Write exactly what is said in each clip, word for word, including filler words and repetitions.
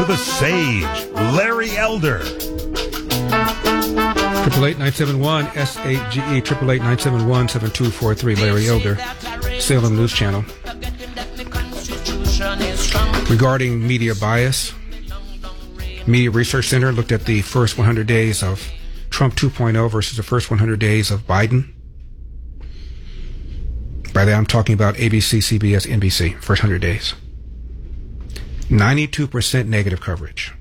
to the sage, Larry Elder. Triple eight nine seven one S A G E triple eight nine seven one seven two four three. Larry Elder, Salem News Channel. Regarding media bias, Media Research Center looked at the first one hundred days of Trump two point oh versus the first one hundred days of Biden. By that I'm talking about A B C, C B S, N B C, first one hundred days. ninety-two percent negative coverage.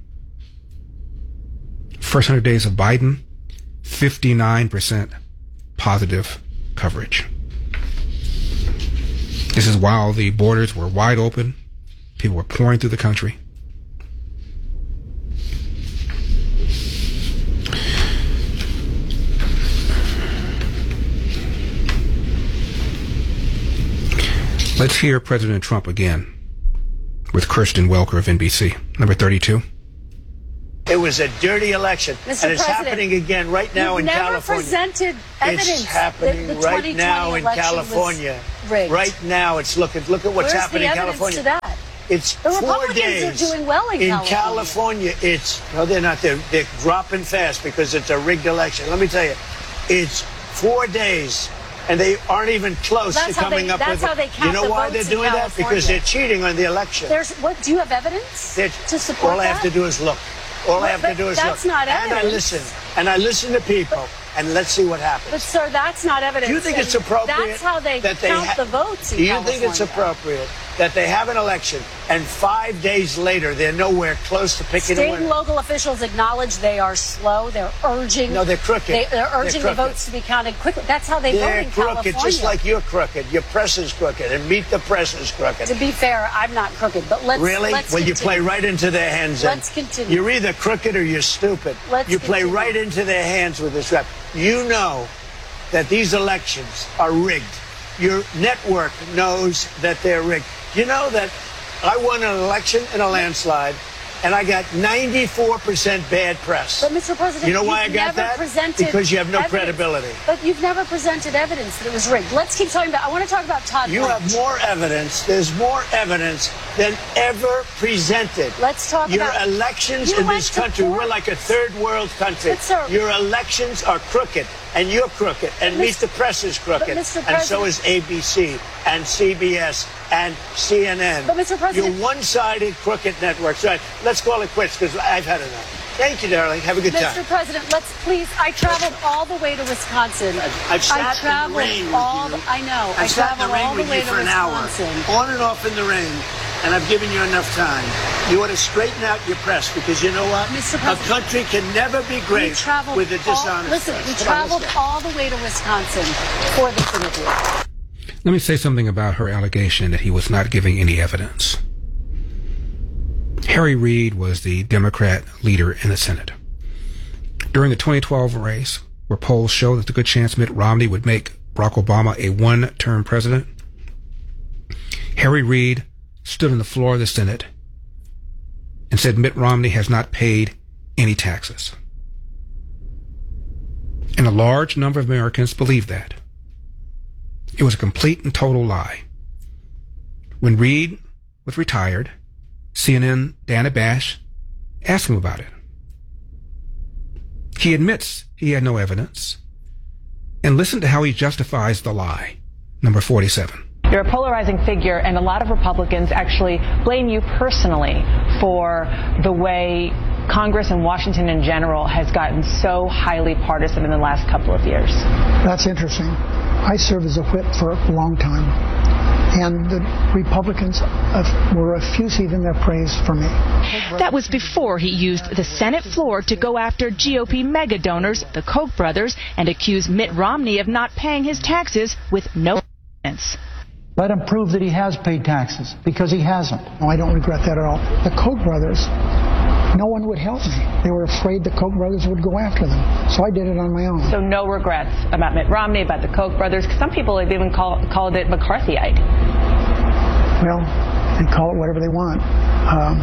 First one hundred days of Biden, fifty-nine percent positive coverage. This is while the borders were wide open. People were pouring through the country. Let's hear President Trump again with Kirsten Welker of N B C. Number thirty-two. It was a dirty election, Mister and it's President, happening again right now in never California. Presented evidence it's happening that the right now in California. Right now, it's looking. Look at what's Where's happening the in California. To that? It's the four Republicans days. are doing well in, in California. California. It's no, they're not. They're, they're dropping fast because it's a rigged election. Let me tell you, it's four days. And they aren't even close that's to coming they, up that's with how it. They count You know the why votes they're doing that? Because they're cheating on the election. There's what? Do you have evidence they're, to support all that? All I have to do is look. All but, I have to do is that's look. Not and evidence. I listen. And I listen to people. But, and let's see what happens. But, sir, that's not evidence. Do you think it's appropriate? That's how they that they count ha- the votes in Do you California. think it's appropriate that they have an election and five days later they're nowhere close to picking State a winner? and local officials acknowledge they are slow. They're urging. No, they're crooked. They, they're urging they're the votes to be counted quickly. That's how they they're vote in crooked, California. just like you're crooked. Your press is crooked, and Meet the Press is crooked. To be fair, I'm not crooked, but let's really. Let's well, continue. you play right into their hands. Let's continue. You're either crooked or you're stupid. Let's you play continue. right into their hands with this rap. You know that these elections are rigged. Your network knows that they're rigged. You know that I won an election in a landslide, and I got ninety-four percent bad press. But, Mister President, you know why I you've got never that? Presented because you have no evidence. credibility. But you've never presented evidence that it was rigged. Let's keep talking about. I want to talk about Todd. You Blanche. have more evidence. There's more evidence than ever presented. Let's talk Your about your elections you in this country. Court. We're like a third world country. But, sir, your elections are crooked, and you're crooked, and Meet the Press is crooked, and so is A B C and C B S and C N N. But, Mister President, you're one-sided crooked networks. Right? Let's call it quits because I've had enough. Thank you, darling. Have a good Mister time. Mister President, let's please. I traveled all the way to Wisconsin. I've, I've sat I traveled in the rain all. with you. The, I know. I've I sat in traveled the rain all the with way you to for an Wisconsin. hour, on and off in the rain, and I've given you enough time. You ought to straighten out your press because you know what? Mister A country can never be great with a dishonest all, Listen, press. we Come traveled on, all the way to Wisconsin for this interview. Let me say something about her allegation that he was not giving any evidence. Harry Reid was the Democrat leader in the Senate. During the twenty twelve race, where polls show that the good chance Mitt Romney would make Barack Obama a one-term president, Harry Reid stood on the floor of the Senate and said Mitt Romney has not paid any taxes. And a large number of Americans believe that. It was a complete and total lie. When Reid was retired, C N N Dana Bash asked him about it. He admits he had no evidence. And listen to how he justifies the lie. Number forty-seven. You're a polarizing figure, and a lot of Republicans actually blame you personally for the way Congress and Washington in general has gotten so highly partisan in the last couple of years. That's interesting. I served as a whip for a long time, and the Republicans were effusive in their praise for me. That was before he used the Senate floor to go after G O P mega donors, the Koch brothers, and accuse Mitt Romney of not paying his taxes with no evidence. Let him prove that he has paid taxes, because he hasn't. No, I don't regret that at all. The Koch brothers, no one would help me. They were afraid the Koch brothers would go after them. So I did it on my own. So no regrets about Mitt Romney, about the Koch brothers. Some people have even call, called it McCarthyite. Well, they call it whatever they want. Um,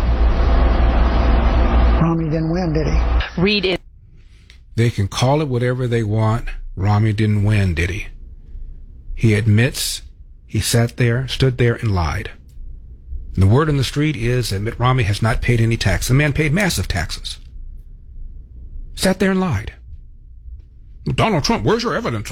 Romney didn't win, did he? Reid is. They can call it whatever they want. Romney didn't win, did he? He admits he sat there, stood there, and lied. And the word on the street is that Mitt Romney has not paid any tax. The man paid massive taxes. Sat there and lied. Donald Trump, where's your evidence?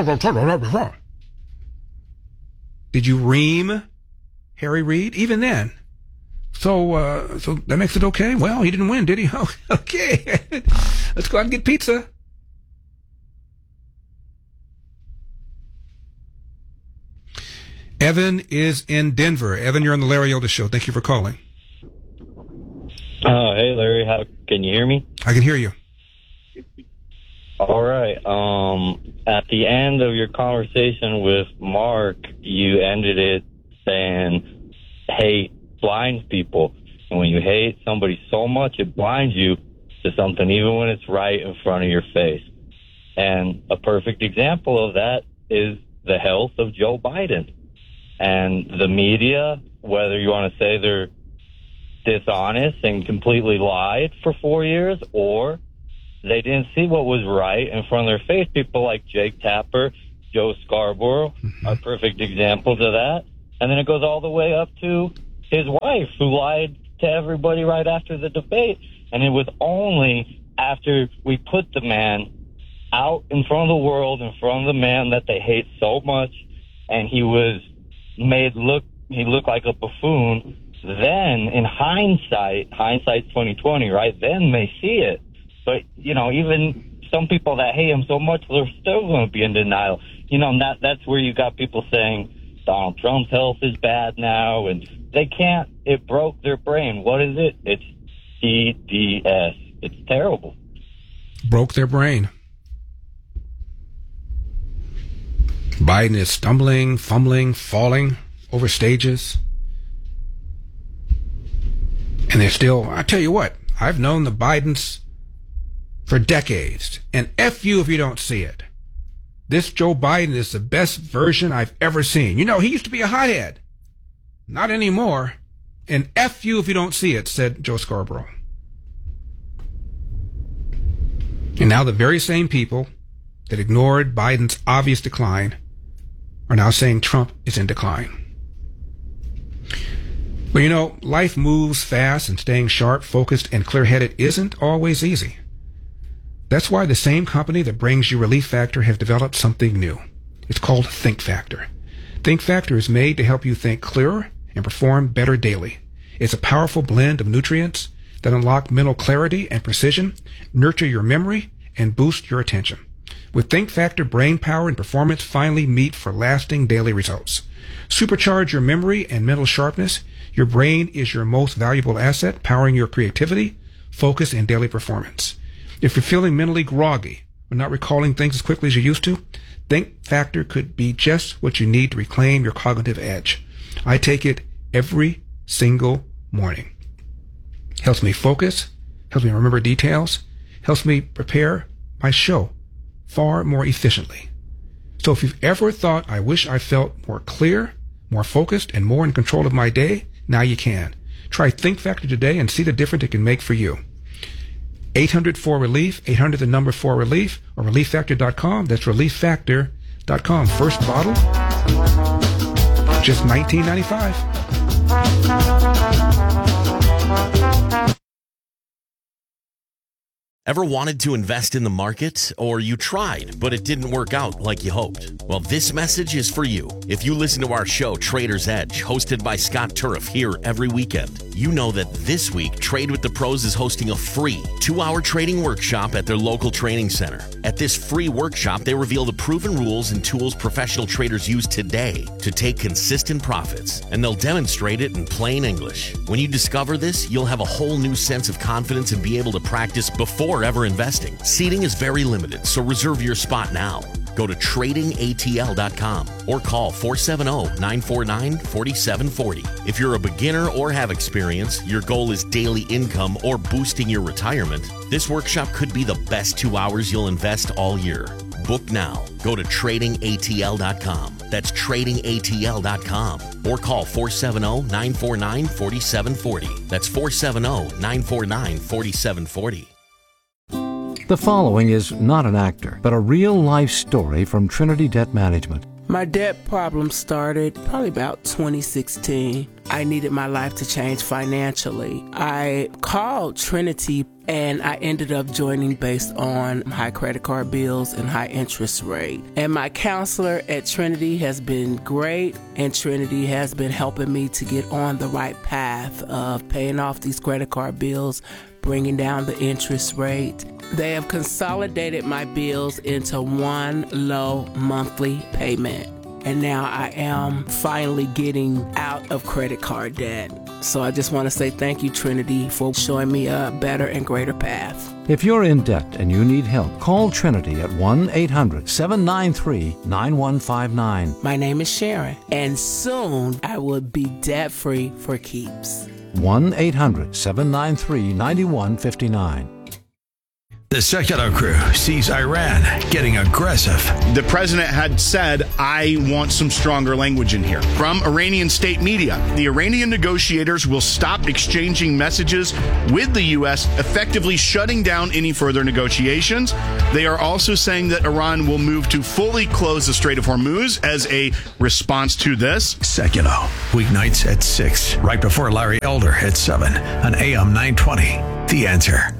Did you ream Harry Reid? Even then. So, uh, so that makes it okay? Well, he didn't win, did he? Oh, okay. Let's go out and get pizza. Evan is in Denver. Evan, you're on the Larry Elder Show. Thank you for calling. Uh, hey, Larry. How can you hear me? I can hear you. All right. Um, at the end of your conversation with Mark, you ended it saying hate blinds people. And when you hate somebody so much, it blinds you to something, even when it's right in front of your face. And a perfect example of that is the health of Joe Biden. And the media, whether you want to say they're dishonest and completely lied for four years, or they didn't see what was right in front of their face. People like Jake Tapper, Joe Scarborough mm-hmm. are perfect examples of that. And then it goes all the way up to his wife, who lied to everybody right after the debate. And it was only after we put the man out in front of the world, in front of the man that they hate so much, and he was made look, he looked like a buffoon. Then, in hindsight, hindsight's twenty twenty, right? Then they see it. But, you know, even some people that hate him so much, they're still going to be in denial. You know, and that, that's where you got people saying Donald Trump's health is bad now, and they can't, it broke their brain. What is it? It's C D S. It's terrible. Broke their brain. Biden is stumbling, fumbling, falling over stages. And they're still, I tell you what, I've known the Bidens for decades. And F you if you don't see it. This Joe Biden is the best version I've ever seen. You know, he used to be a hothead. Not anymore. And F you if you don't see it, said Joe Scarborough. And now the very same people that ignored Biden's obvious decline are now saying Trump is in decline. But you know, life moves fast, and staying sharp, focused, and clear-headed isn't always easy. That's why the same company that brings you Relief Factor has developed something new. It's called Think Factor. Think Factor is made to help you think clearer and perform better daily. It's a powerful blend of nutrients that unlock mental clarity and precision, nurture your memory, and boost your attention. With Think Factor, brain power and performance finally meet for lasting daily results. Supercharge your memory and mental sharpness. Your brain is your most valuable asset, powering your creativity, focus, and daily performance. If you're feeling mentally groggy or not recalling things as quickly as you used to, Think Factor could be just what you need to reclaim your cognitive edge. I take it every single morning. Helps me focus, helps me remember details, helps me prepare my show far more efficiently. So if you've ever thought, I wish I felt more clear, more focused, and more in control of my day, now you can. Try Think Factor today and see the difference it can make for you. eight hundred four relief, eight hundred the number four relief, or relief factor dot com. That's relief factor dot com. First bottle, just nineteen ninety-five. Ever wanted to invest in the market, or you tried, but it didn't work out like you hoped? Well, this message is for you. If you listen to our show, Trader's Edge, hosted by Scott Turf here every weekend, you know that this week, Trade with the Pros is hosting a free two-hour trading workshop at their local training center. At this free workshop, they reveal the proven rules and tools professional traders use today to take consistent profits, and they'll demonstrate it in plain English. When you discover this, you'll have a whole new sense of confidence and be able to practice before ever investing. Seating is very limited, so reserve your spot now. Go to trading A T L dot com or call four seven zero, nine four nine, four seven four zero. If you're a beginner or have experience, your goal is daily income or boosting your retirement, this workshop could be the best two hours you'll invest all year. Book now. Go to trading A T L dot com. That's trading A T L dot com. Or call four seven zero, nine four nine, four seven four zero. That's four seven zero, nine four nine, four seven four zero. The following is not an actor, but a real-life story from Trinity Debt Management. My debt problem started probably about twenty sixteen. I needed my life to change financially. I called Trinity and I ended up joining based on high credit card bills and high interest rate. And my counselor at Trinity has been great, and Trinity has been helping me to get on the right path of paying off these credit card bills, bringing down the interest rate. They have consolidated my bills into one low monthly payment. And now I am finally getting out of credit card debt. So I just want to say thank you, Trinity, for showing me a better and greater path. If you're in debt and you need help, call Trinity at one eight hundred seven nine three nine one five nine. My name is Sharon, and soon I will be debt-free for keeps. one eight hundred seven nine three nine one five nine. The Secular Crew sees Iran getting aggressive. The president had said, I want some stronger language in here. From Iranian state media, the Iranian negotiators will stop exchanging messages with the U S, effectively shutting down any further negotiations. They are also saying that Iran will move to fully close the Strait of Hormuz as a response to this. Secular, weeknights at six, right before Larry Elder at seven on A M nine twenty. The Answer.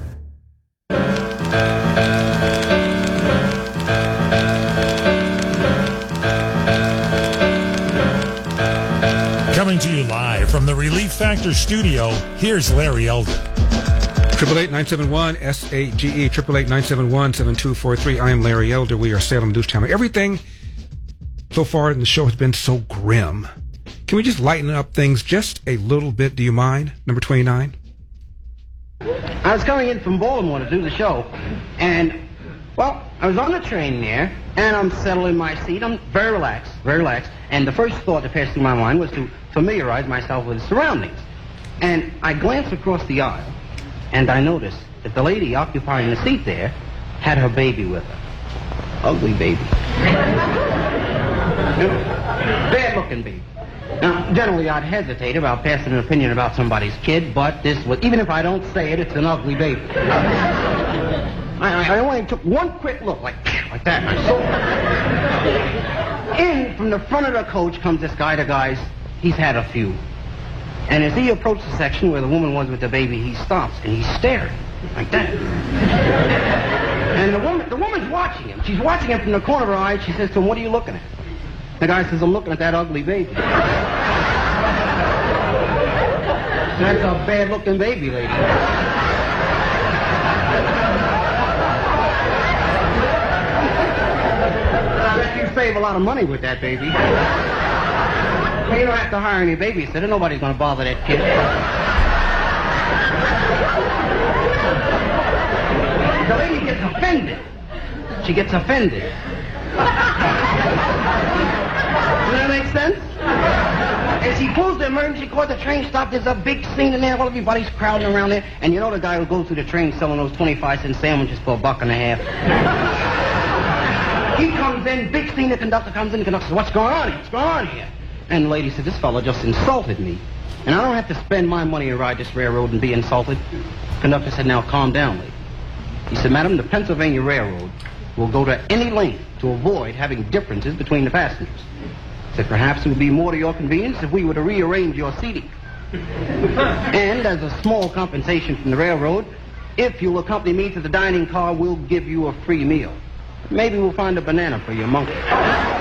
Coming to you live from the Relief Factor studio, here's Larry Elder. Triple eight nine seven one S A G E, triple eight nine seven one seven two four three. I am Larry Elder. We are Salem News Channel. Everything so far in the show has been so grim. Can we just lighten up things just a little bit? Do you mind? Number twenty-nine. I was coming in from Baltimore to do the show, and, well, I was on the train there, and I'm settled in my seat. I'm very relaxed, very relaxed, and the first thought that passed through my mind was to familiarize myself with the surroundings. And I glanced across the aisle, and I noticed that the lady occupying the seat there had her baby with her. Ugly baby. Bad-looking baby. Now, generally, I'd hesitate about passing an opinion about somebody's kid, but this was, even if I don't say it, it's an ugly baby. I, I, I only took one quick look, like, like that, and I saw. In from the front of the coach comes this guy, the guy's, he's had a few. And as he approached the section where the woman was with the baby, he stops, and he's staring, like that. And the woman, the woman's watching him. She's watching him from the corner of her eye. She says to him, what are you looking at? The guy says, I'm looking at that ugly baby. That's a bad-looking baby, lady. I bet you save a lot of money with that baby. Well, you don't have to hire any babysitter. Nobody's going to bother that kid. The lady gets offended. She gets offended. Does that make sense? As he pulls the emergency cord, the train stopped. There's a big scene in there. Well, everybody's crowding around there. And you know the guy who goes through the train selling those twenty-five cent sandwiches for a buck and a half. He comes in, big scene, the conductor comes in, the conductor says, what's going on here? What's going on here? And the lady said, this fellow just insulted me. And I don't have to spend my money to ride this railroad and be insulted. The conductor said, now calm down, lady. He said, madam, the Pennsylvania Railroad will go to any length to avoid having differences between the passengers. He said, perhaps it would be more to your convenience if we were to rearrange your seating. And as a small compensation from the railroad, if you'll accompany me to the dining car, we'll give you a free meal. Maybe we'll find a banana for your monkey.